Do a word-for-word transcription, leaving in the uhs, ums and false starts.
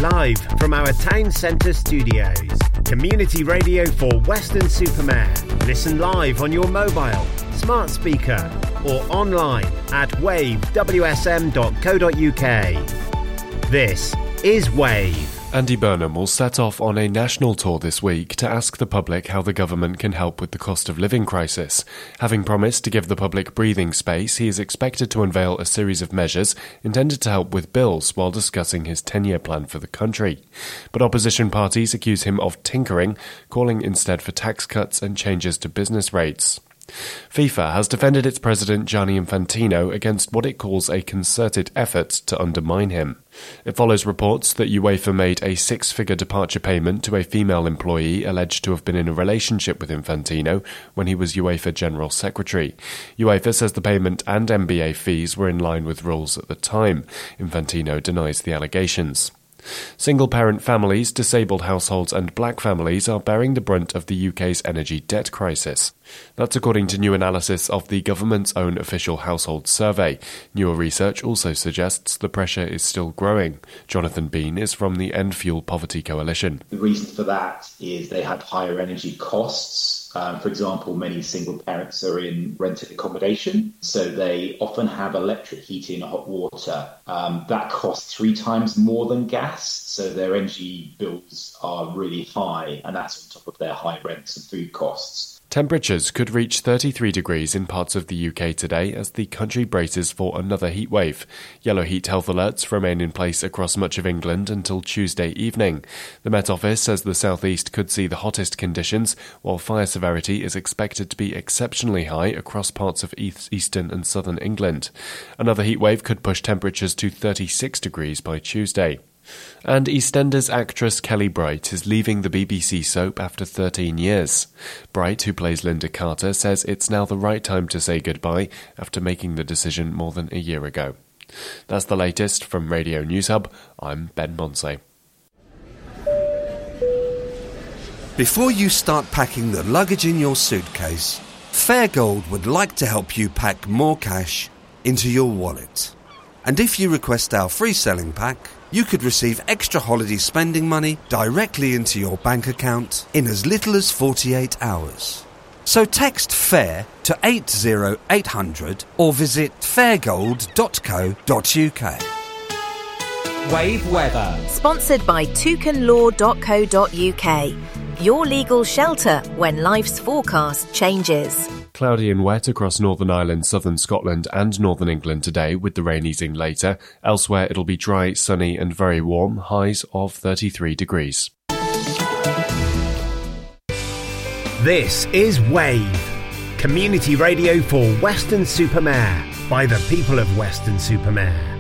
Live from our town centre studios. Community radio for Weston-super-Mare. Listen live on your mobile, smart speaker or online at wave w s m dot co dot u k. This is Wave. Andy Burnham will set off on a national tour this week to ask the public how the government can help with the cost of living crisis. Having promised to give the public breathing space, he is expected to unveil a series of measures intended to help with bills while discussing his ten-year plan for the country. But opposition parties accuse him of tinkering, calling instead for tax cuts and changes to business rates. FIFA has defended its president Gianni Infantino against what it calls a concerted effort to undermine him. It follows reports that UEFA made a six-figure departure payment to a female employee alleged to have been in a relationship with Infantino when he was UEFA General Secretary. UEFA says the payment and N B A fees were in line with rules at the time. Infantino denies the allegations. Single-parent families, disabled households and black families are bearing the brunt of the U K's energy debt crisis. That's according to new analysis of the government's own official household survey. Newer research also suggests the pressure is still growing. Jonathan Bean is from the End Fuel Poverty Coalition. The reason for that is they have higher energy costs. Um, for example, many single parents are in rented accommodation, so they often have electric heating and hot water. Um, that costs three times more than gas, so their energy bills are really high, and that's on top of their high rents and food costs. Temperatures could reach thirty-three degrees in parts of the U K today as the country braces for another heatwave. Yellow heat health alerts remain in place across much of England until Tuesday evening. The Met Office says the southeast could see the hottest conditions, while fire severity is expected to be exceptionally high across parts of east, eastern and southern England. Another heatwave could push temperatures to thirty-six degrees by Tuesday. And EastEnders actress Kelly Bright is leaving the B B C soap after thirteen years. Bright, who plays Linda Carter, says it's now the right time to say goodbye after making the decision more than a year ago. That's the latest from Radio News Hub. I'm Ben Monsey. Before you start packing the luggage in your suitcase, Fairgold would like to help you pack more cash into your wallet. And if you request our free selling pack, you could receive extra holiday spending money directly into your bank account in as little as forty-eight hours. So text FAIR to eight zero eight hundred or visit fairgold dot co dot u k. Wave weather. Sponsored by toucan law dot co dot u k. Your legal shelter when life's forecast changes. Cloudy and wet across Northern Ireland, southern Scotland and northern England today, with the rain easing later. Elsewhere it'll be dry, sunny and very warm, highs of thirty-three degrees. This is Wave, community radio for Weston-super-Mare by the people of Weston-super-Mare.